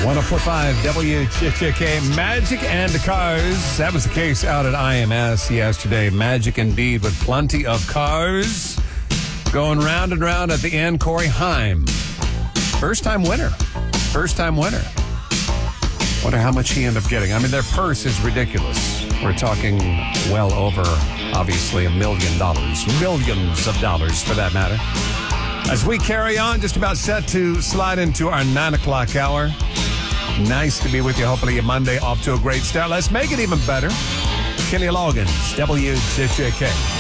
104.5 WCCK, Magic and the Cars. That was the case out at IMS yesterday. Magic indeed, with plenty of cars. Going round and round at the end, Corey Heim. First-time winner. Wonder how much he ended up getting. I mean, their purse is ridiculous. We're talking well over, obviously, $1 million. Millions of dollars, for that matter. As we carry on, just about set to slide into our 9 o'clock hour. Nice to be with you. Hopefully, your Monday off to a great start. Let's make it even better. Kenny Loggins, WCCK.